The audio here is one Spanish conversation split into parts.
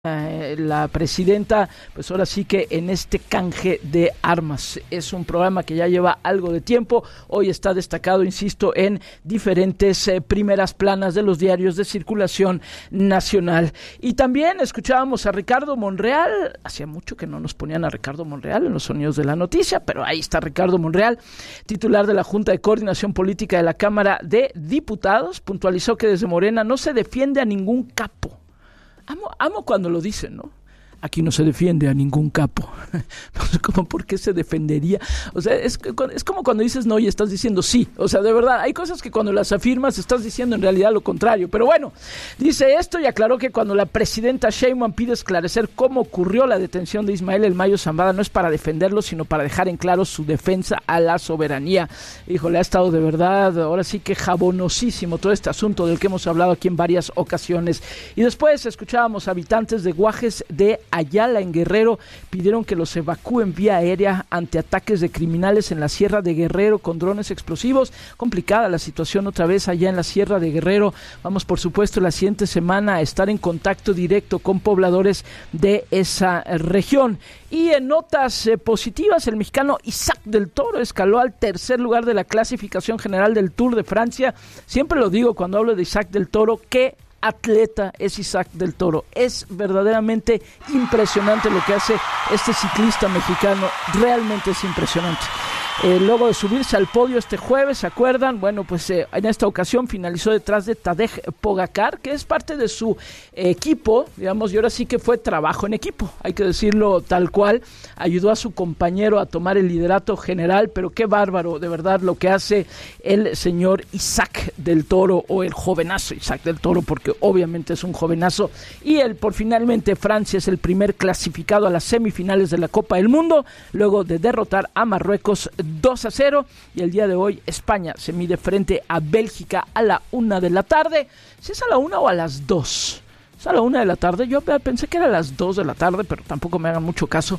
La presidenta, pues ahora sí que en este canje de armas. Es un programa que ya lleva algo de tiempo. Hoy está destacado, insisto, en diferentes primeras planas de los diarios de circulación nacional. Y también escuchábamos a Ricardo Monreal. Hacía mucho que no nos ponían a Ricardo Monreal en los sonidos de la noticia, pero ahí está Ricardo Monreal, titular de la Junta de Coordinación Política de la Cámara de Diputados. Puntualizó que desde Morena no se defiende a ningún capo. Amo cuando lo dicen, ¿no? Aquí no se defiende a ningún capo. No sé cómo, ¿por qué se defendería? O sea, es como cuando dices no y estás diciendo sí. O sea, de verdad, hay cosas que cuando las afirmas estás diciendo en realidad lo contrario. Pero bueno, dice esto y aclaró que cuando la presidenta Sheinbaum pide esclarecer cómo ocurrió la detención de Ismael El Mayo Zambada, no es para defenderlo, sino para dejar en claro su defensa a la soberanía. Híjole, ha estado de verdad, ahora sí que jabonosísimo todo este asunto del que hemos hablado aquí en varias ocasiones. Y después escuchábamos a habitantes de Guajes de Ayala en Guerrero pidieron que los evacúen vía aérea ante ataques de criminales en la Sierra de Guerrero con drones explosivos. Complicada la situación otra vez allá en la Sierra de Guerrero. Vamos, por supuesto, la siguiente semana a estar en contacto directo con pobladores de esa región. Y en notas positivas, el mexicano Isaac del Toro escaló al tercer lugar de la clasificación general del Tour de Francia. Siempre lo digo cuando hablo de Isaac del Toro, que atleta es Isaac del Toro. Es verdaderamente impresionante lo que hace este ciclista mexicano. Realmente es impresionante. Luego de subirse al podio este jueves, ¿se acuerdan? Bueno, pues en esta ocasión finalizó detrás de Tadej Pogacar, que es parte de su equipo, digamos, y ahora sí que fue trabajo en equipo, hay que decirlo tal cual. Ayudó a su compañero a tomar el liderato general, pero qué bárbaro, de verdad, lo que hace el señor Isaac del Toro, o el jovenazo Isaac del Toro, porque obviamente es un jovenazo. Y por finalmente Francia es el primer clasificado a las semifinales de la Copa del Mundo, luego de derrotar a Marruecos 2-0, y el día de hoy España se mide frente a Bélgica a la 1 de la tarde. ¿Si es a la 1 o a las 2? Es a la 1 de la tarde. Yo pensé que era a las 2 de la tarde, pero tampoco me hagan mucho caso.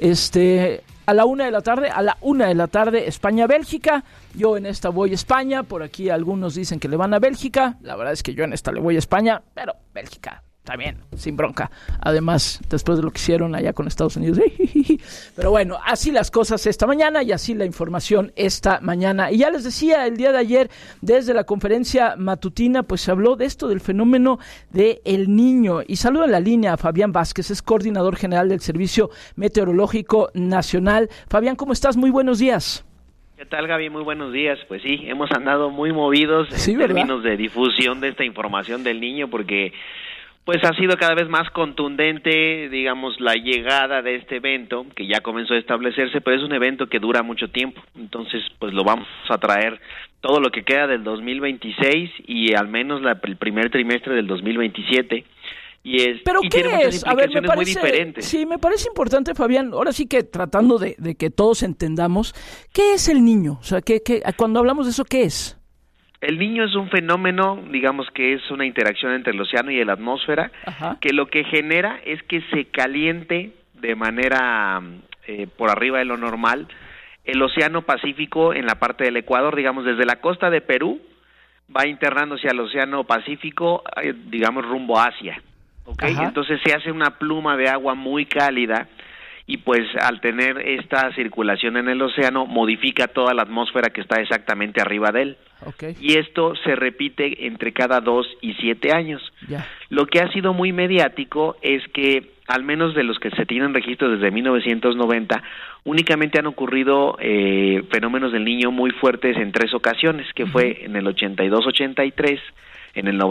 A la 1 de la tarde, España-Bélgica. Yo en esta voy a España. Por aquí algunos dicen que le van a Bélgica. La verdad es que yo en esta le voy a España, pero Bélgica también, sin bronca. Además, después de lo que hicieron allá con Estados Unidos. Pero bueno, así las cosas esta mañana y así la información esta mañana. Y ya les decía, el día de ayer, desde la conferencia matutina, pues se habló de esto, del fenómeno de El Niño. Y saludo en la línea a Fabián Vázquez, es coordinador general del Servicio Meteorológico Nacional. Fabián, ¿cómo estás? Muy buenos días. ¿Qué tal, Gaby? Muy buenos días. Pues sí, hemos andado muy movidos en términos de difusión de esta información del Niño, porque pues ha sido cada vez más contundente, digamos, la llegada de este evento, que ya comenzó a establecerse, pero es un evento que dura mucho tiempo. Entonces, pues lo vamos a traer todo lo que queda del 2026 y al menos el primer trimestre del 2027. ¿Pero y qué tiene muchas es? A ver, implicaciones muy diferentes. Sí, me parece importante, Fabián, ahora sí que tratando de que todos entendamos, ¿qué es El Niño? O sea, cuando hablamos de eso, ¿qué es? El Niño es un fenómeno, digamos que es una interacción entre el océano y la atmósfera, que lo que genera es que se caliente de manera por arriba de lo normal el océano Pacífico en la parte del Ecuador, digamos desde la costa de Perú, va internándose al océano Pacífico, digamos rumbo a Asia, ¿okay? Entonces se hace una pluma de agua muy cálida, y pues al tener esta circulación en el océano modifica toda la atmósfera que está exactamente arriba de él. Y esto se repite entre cada 2 y 7 años. Lo que ha sido muy mediático es que, al menos de los que se tienen registro desde 1990, únicamente han ocurrido fenómenos del Niño muy fuertes en 3 ocasiones, que fue en el 82-83, en el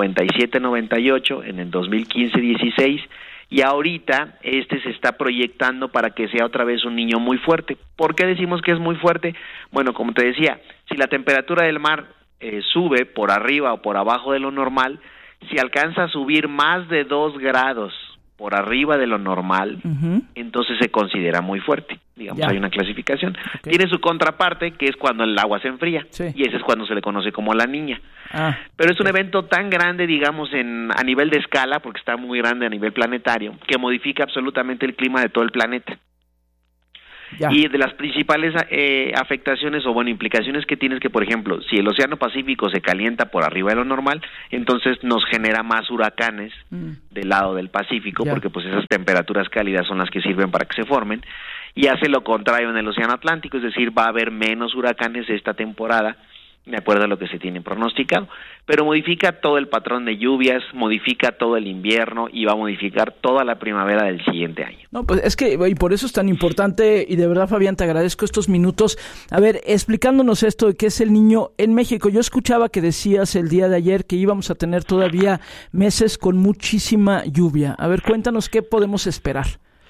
97-98, en el 2015-16, y ahorita se está proyectando para que sea otra vez un Niño muy fuerte. ¿Por qué decimos que es muy fuerte? Bueno, como te decía, si la temperatura del mar sube por arriba o por abajo de lo normal, si alcanza a subir más de 2 grados por arriba de lo normal, entonces se considera muy fuerte. Digamos, hay una clasificación. Tiene su contraparte, que es cuando el agua se enfría, y ese es cuando se le conoce como La Niña. Pero es un evento tan grande, digamos, a nivel de escala, porque está muy grande a nivel planetario, que modifica absolutamente el clima de todo el planeta. Ya. Y de las principales afectaciones o implicaciones que tienes que, por ejemplo, si el Océano Pacífico se calienta por arriba de lo normal, entonces nos genera más huracanes del lado del Pacífico, porque pues esas temperaturas cálidas son las que sirven para que se formen, y hace lo contrario en el Océano Atlántico, es decir, va a haber menos huracanes esta temporada, de acuerdo a lo que se tiene pronosticado, pero modifica todo el patrón de lluvias, modifica todo el invierno y va a modificar toda la primavera del siguiente año. No, pues es que, y por eso es tan importante, y de verdad, Fabián, te agradezco estos minutos. A ver, explicándonos esto de qué es el Niño en México. Yo escuchaba que decías el día de ayer que íbamos a tener todavía meses con muchísima lluvia. A ver, cuéntanos qué podemos esperar.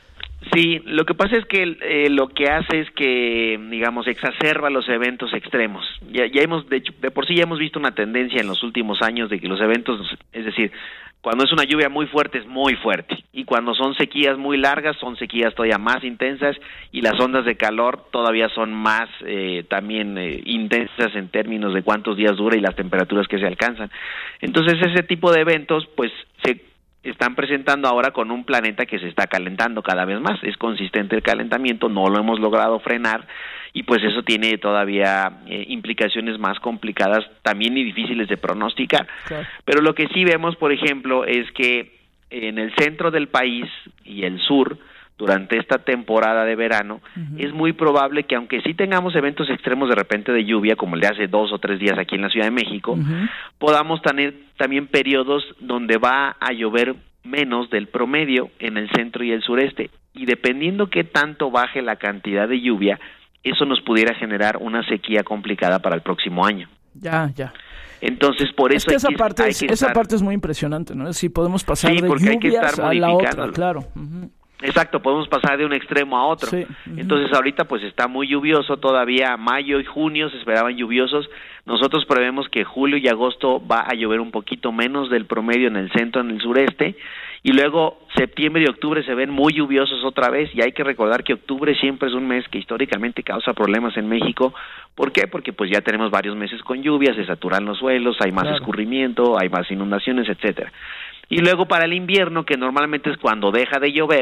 Sí, lo que pasa es que lo que hace es que, digamos, exacerba los eventos extremos. Ya hemos, de por sí ya hemos visto una tendencia en los últimos años de que los eventos, es decir, cuando es una lluvia muy fuerte es muy fuerte, y cuando son sequías muy largas son sequías todavía más intensas, y las ondas de calor todavía son más también intensas en términos de cuántos días dura y las temperaturas que se alcanzan. Entonces ese tipo de eventos pues se están presentando ahora con un planeta que se está calentando cada vez más. Es consistente el calentamiento, no lo hemos logrado frenar, y pues eso tiene todavía implicaciones más complicadas también y difíciles de pronosticar. Claro. Pero lo que sí vemos, por ejemplo, es que en el centro del país y el sur, durante esta temporada de verano, es muy probable que, aunque sí tengamos eventos extremos de repente de lluvia, como el de hace 2 o 3 días aquí en la Ciudad de México, podamos tener también periodos donde va a llover menos del promedio en el centro y el sureste, y dependiendo qué tanto baje la cantidad de lluvia, eso nos pudiera generar una sequía complicada para el próximo año. Ya. Entonces, por eso esa parte es muy impresionante, ¿no? Si podemos pasar de lluvias a la otra, claro. Exacto, podemos pasar de un extremo a otro. Sí. Entonces ahorita pues está muy lluvioso todavía, mayo y junio se esperaban lluviosos. Nosotros prevemos que julio y agosto va a llover un poquito menos del promedio en el centro, en el sureste, y luego septiembre y octubre se ven muy lluviosos otra vez, y hay que recordar que octubre siempre es un mes que históricamente causa problemas en México. ¿Por qué? Porque pues ya tenemos varios meses con lluvias, se saturan los suelos, hay más escurrimiento, hay más inundaciones, etcétera. Y luego para el invierno, que normalmente es cuando deja de llover,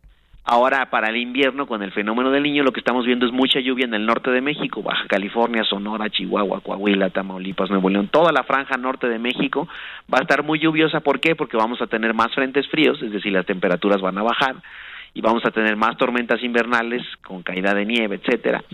ahora para el invierno, con el fenómeno del Niño, lo que estamos viendo es mucha lluvia en el norte de México, Baja California, Sonora, Chihuahua, Coahuila, Tamaulipas, Nuevo León, toda la franja norte de México va a estar muy lluviosa. ¿Por qué? Porque vamos a tener más frentes fríos, es decir, las temperaturas van a bajar, y vamos a tener más tormentas invernales con caída de nieve, etcétera,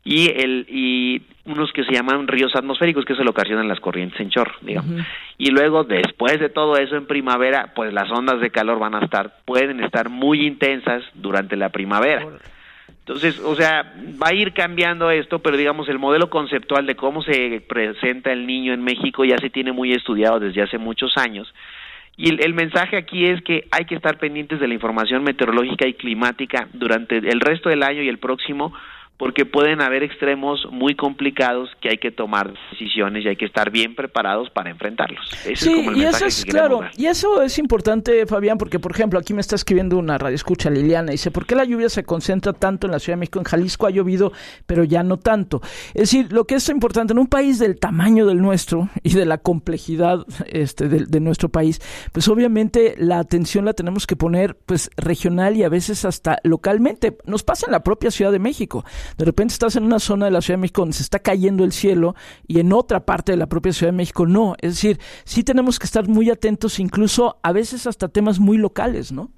y unos que se llaman ríos atmosféricos, que se lo ocasionan las corrientes en chorro, digamos. Y luego, después de todo eso, en primavera, pues las ondas de calor pueden estar muy intensas durante la primavera. Entonces, o sea, va a ir cambiando esto, pero digamos, el modelo conceptual de cómo se presenta el Niño en México ya se tiene muy estudiado desde hace muchos años. Y el mensaje aquí es que hay que estar pendientes de la información meteorológica y climática durante el resto del año y el próximo, porque pueden haber extremos muy complicados que hay que tomar decisiones y hay que estar bien preparados para enfrentarlos. Ese es como el mensaje que queremos dar. Y eso es importante, Fabián, porque, por ejemplo, aquí me está escribiendo una radioescucha, Liliana, dice, ¿por qué la lluvia se concentra tanto en la Ciudad de México? En Jalisco ha llovido, pero ya no tanto. Es decir, lo que es importante en un país del tamaño del nuestro y de la complejidad de nuestro país, pues obviamente la atención la tenemos que poner pues regional y a veces hasta localmente. Nos pasa en la propia Ciudad de México. De repente estás en una zona de la Ciudad de México donde se está cayendo el cielo y en otra parte de la propia Ciudad de México no. Es decir, sí tenemos que estar muy atentos, incluso a veces hasta temas muy locales, ¿no?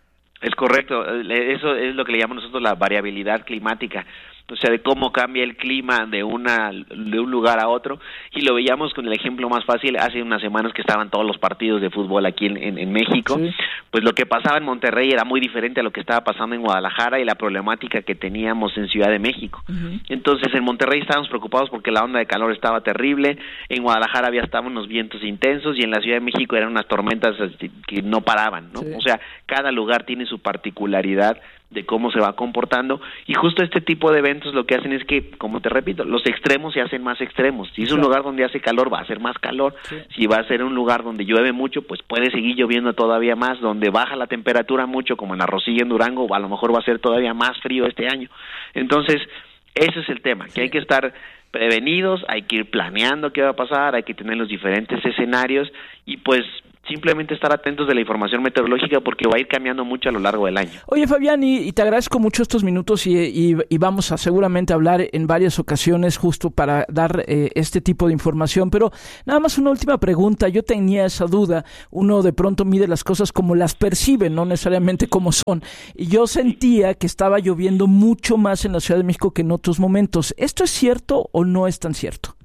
Es correcto, eso es lo que le llamamos nosotros la variabilidad climática. O sea, de cómo cambia el clima de un lugar a otro, y lo veíamos con el ejemplo más fácil hace unas semanas que estaban todos los partidos de fútbol aquí en México. Sí. Pues lo que pasaba en Monterrey era muy diferente a lo que estaba pasando en Guadalajara y la problemática que teníamos en Ciudad de México. Entonces en Monterrey estábamos preocupados porque la onda de calor estaba terrible, en Guadalajara estaban unos vientos intensos, y en la Ciudad de México eran unas tormentas que no paraban, ¿no? Sí. O sea, cada lugar tiene su particularidad de cómo se va comportando, y justo este tipo de eventos lo que hacen es que, como te repito, los extremos se hacen más extremos. Si es un lugar donde hace calor, va a ser más calor. Sí. Si va a ser un lugar donde llueve mucho, pues puede seguir lloviendo todavía más. Donde baja la temperatura mucho, como en Arrocilla, en Durango, a lo mejor va a ser todavía más frío este año. Entonces, ese es el tema, que hay que estar prevenidos, hay que ir planeando qué va a pasar, hay que tener los diferentes escenarios, y pues simplemente estar atentos de la información meteorológica porque va a ir cambiando mucho a lo largo del año. Oye, Fabián, y te agradezco mucho estos minutos y vamos a seguramente hablar en varias ocasiones justo para dar este tipo de información, pero nada más una última pregunta. Yo tenía esa duda, uno de pronto mide las cosas como las percibe, no necesariamente como son, y yo sentía que estaba lloviendo mucho más en la Ciudad de México que en otros momentos. ¿Esto es cierto o no es tan cierto?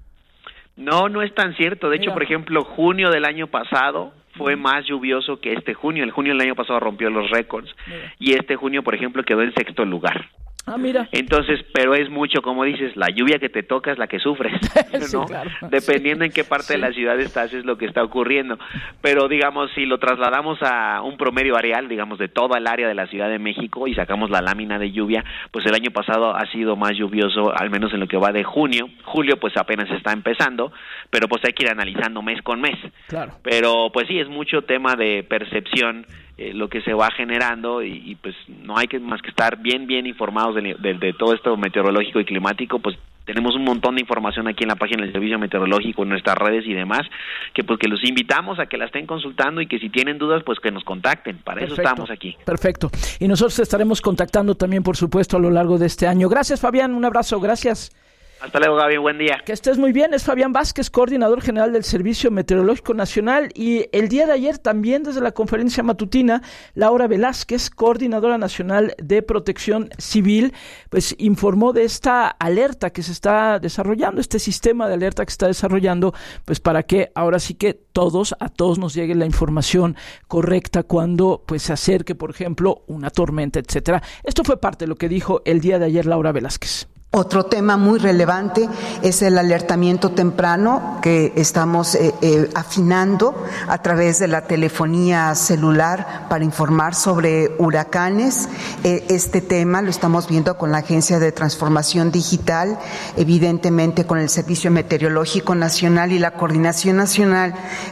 No, no es tan cierto. De hecho, por ejemplo, junio del año pasado fue más lluvioso que este junio. El junio del año pasado rompió los récords. Y este junio, por ejemplo, quedó en 6º lugar. Ah, mira. Entonces, pero es mucho, como dices, la lluvia que te toca es la que sufres, ¿no? Sí, claro. Dependiendo en qué parte de la ciudad estás, es lo que está ocurriendo. Pero, digamos, si lo trasladamos a un promedio areal, digamos, de toda el área de la Ciudad de México y sacamos la lámina de lluvia, pues el año pasado ha sido más lluvioso, al menos en lo que va de junio. Julio, pues apenas está empezando, pero pues hay que ir analizando mes con mes. Claro. Pero, pues sí, es mucho tema de percepción, lo que se va generando y pues no hay que más que estar bien informados de todo esto meteorológico y climático. Pues tenemos un montón de información aquí en la página del Servicio Meteorológico, en nuestras redes y demás, que pues que los invitamos a que la estén consultando y que si tienen dudas pues que nos contacten, para eso estamos aquí. Perfecto, y nosotros estaremos contactando también, por supuesto, a lo largo de este año. Gracias, Fabián, un abrazo, gracias. Hasta luego, Gaby, buen día. Que estés muy bien, es Fabián Vázquez, coordinador general del Servicio Meteorológico Nacional, y el día de ayer también desde la conferencia matutina, Laura Velázquez, coordinadora nacional de Protección Civil, pues informó de esta alerta que se está desarrollando, este sistema de alerta que se está desarrollando, pues para que ahora sí que a todos nos llegue la información correcta cuando pues se acerque, por ejemplo, una tormenta, etcétera. Esto fue parte de lo que dijo el día de ayer Laura Velázquez. Otro tema muy relevante es el alertamiento temprano que estamos afinando a través de la telefonía celular para informar sobre huracanes. Este tema lo estamos viendo con la Agencia de Transformación Digital, evidentemente con el Servicio Meteorológico Nacional y la Coordinación Nacional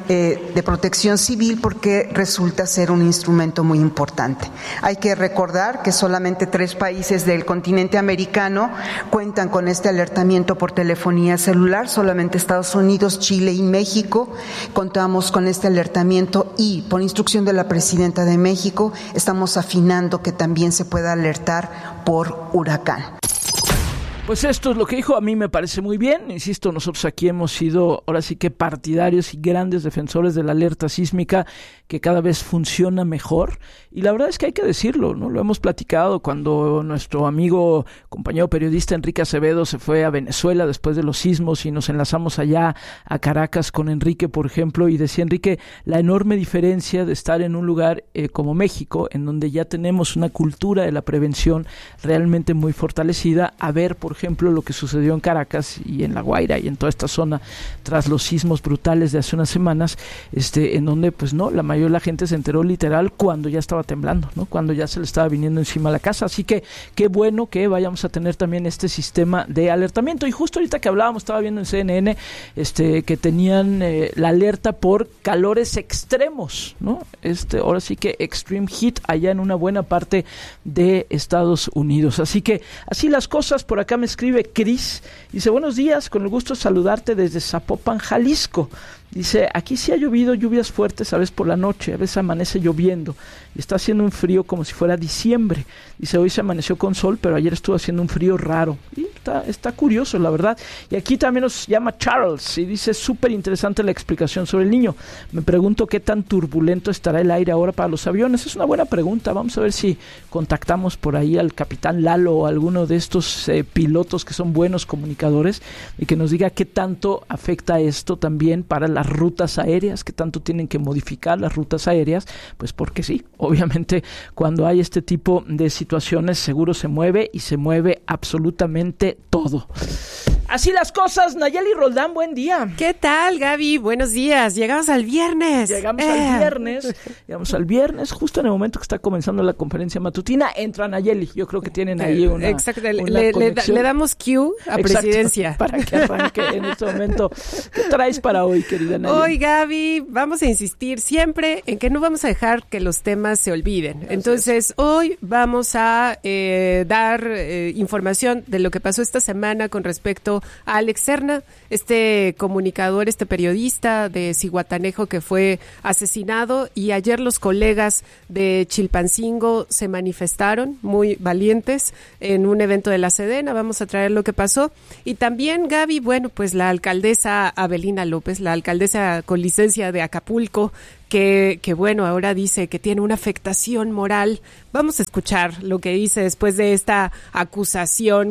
de Protección Civil, porque resulta ser un instrumento muy importante. Hay que recordar que solamente 3 países del continente americano cuentan con este alertamiento por telefonía celular, solamente Estados Unidos, Chile y México contamos con este alertamiento, y por instrucción de la Presidenta de México estamos afinando que también se pueda alertar por huracán. Pues esto es lo que dijo, a mí me parece muy bien, insisto, nosotros aquí hemos sido ahora sí que partidarios y grandes defensores de la alerta sísmica, que cada vez funciona mejor, y la verdad es que hay que decirlo, ¿no? Lo hemos platicado cuando nuestro amigo, compañero periodista Enrique Acevedo se fue a Venezuela después de los sismos y nos enlazamos allá a Caracas con Enrique, por ejemplo, y decía Enrique la enorme diferencia de estar en un lugar como México, en donde ya tenemos una cultura de la prevención realmente muy fortalecida, a ver, por ejemplo, lo que sucedió en Caracas y en La Guaira y en toda esta zona tras los sismos brutales de hace unas semanas, en donde pues no, la mayoría de la gente se enteró literal cuando ya estaba temblando, ¿no? Cuando ya se le estaba viniendo encima la casa. Así que qué bueno que vayamos a tener también este sistema de alertamiento. Y justo ahorita que hablábamos, estaba viendo en CNN que tenían la alerta por calores extremos, ¿no? Ahora sí que extreme heat allá en una buena parte de Estados Unidos. Así que así las cosas. Por acá me escribe Cris, dice: buenos días, con el gusto de saludarte desde Zapopan, Jalisco. Dice, aquí sí ha llovido lluvias fuertes a veces por la noche, a veces amanece lloviendo y está haciendo un frío como si fuera diciembre. Dice, hoy se amaneció con sol, pero ayer estuvo haciendo un frío raro. Y está curioso, la verdad. Y aquí también nos llama Charles y dice, súper interesante la explicación sobre el Niño. Me pregunto qué tan turbulento estará el aire ahora para los aviones. Es una buena pregunta. Vamos a ver si contactamos por ahí al capitán Lalo o alguno de estos pilotos que son buenos comunicadores y que nos diga qué tanto afecta esto también para las rutas aéreas, qué tanto tienen que modificar las rutas aéreas, pues porque sí, obviamente cuando hay este tipo de situaciones seguro se mueve y se mueve absolutamente todo. Así las cosas. Nayeli Roldán, buen día. ¿Qué tal, Gaby? Buenos días. Llegamos al viernes. Llegamos al viernes, justo en el momento que está comenzando la conferencia matutina, entra Nayeli. Yo creo que tienen ahí una exacto, le damos cue a Presidencia. Exacto, para que arranque en este momento. ¿Qué traes para hoy, querida Nayeli? Hoy, Gaby, vamos a insistir siempre en que no vamos a dejar que los temas se olviden. Entonces, hoy vamos a dar información de lo que pasó esta semana con respecto escuchado a Alex Serna, este comunicador, este periodista de Zihuatanejo que fue asesinado, y ayer los colegas de Chilpancingo se manifestaron muy valientes en un evento de la Sedena. Vamos a traer lo que pasó. Y también, Gaby, bueno, pues la alcaldesa Abelina López, la alcaldesa con licencia de Acapulco, que bueno, ahora dice que tiene una afectación moral. Vamos a escuchar lo que dice después de esta acusación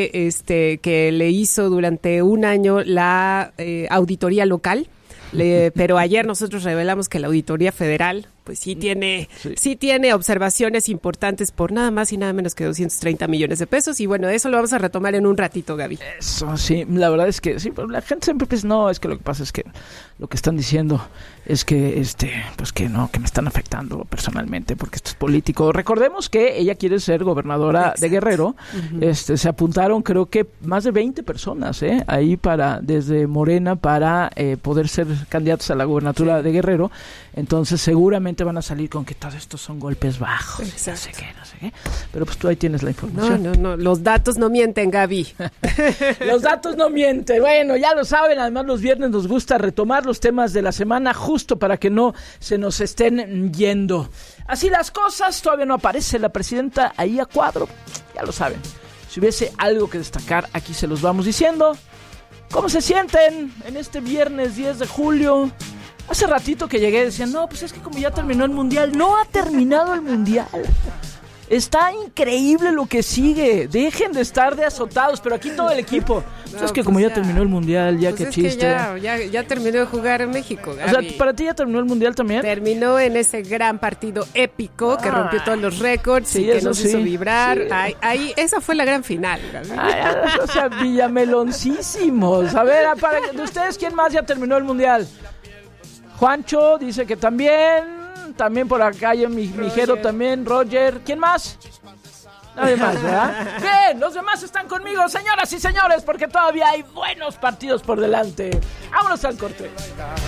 que le hizo durante un año la auditoría local. Pero ayer nosotros revelamos que la Auditoría Federal pues sí tiene observaciones importantes por nada más y nada menos que 230 millones de pesos. Y bueno, eso lo vamos a retomar en un ratito, Gaby. Eso sí, la verdad es que sí, pero la gente siempre piensa, no, es que lo que pasa es que lo que están diciendo es que pues que no, que me están afectando personalmente porque esto es político. Recordemos que ella quiere ser gobernadora de Guerrero. Uh-huh. Se apuntaron creo que más de 20 personas ahí desde Morena para poder ser candidatos a la gobernatura de Guerrero. Entonces seguramente van a salir con que todos estos son golpes bajos. No sé qué. Pero pues tú ahí tienes la información. No, los datos no mienten, Gaby. Los datos no mienten. Bueno, ya lo saben, además los viernes nos gusta retomar los temas de la semana justo para que no se nos estén yendo. Así las cosas, todavía no aparece la presidenta ahí a cuadro, ya lo saben. Si hubiese algo que destacar, aquí se los vamos diciendo. ¿Cómo se sienten en este viernes 10 de julio? Hace ratito que llegué decían, no, pues es que como ya terminó el Mundial. No ha terminado el Mundial. Está increíble lo que sigue. Dejen de estar de azotados, pero aquí todo el equipo. No, es que como ya terminó el Mundial, ya pues qué chiste. Ya terminó de jugar en México, Gaby. O sea, ¿para ti ya terminó el Mundial también? Terminó en ese gran partido épico que rompió todos los récords y que nos hizo vibrar. Sí. Ahí, esa fue la gran final, Gaby. O sea, villameloncísimos. A ver, de ustedes, ¿quién más ya terminó el Mundial? Juancho dice que también por acá hay mi Jero también, Roger. ¿Quién más? Nadie más, ¿verdad? Bien, los demás están conmigo, señoras y señores, porque todavía hay buenos partidos por delante. Vámonos al corte.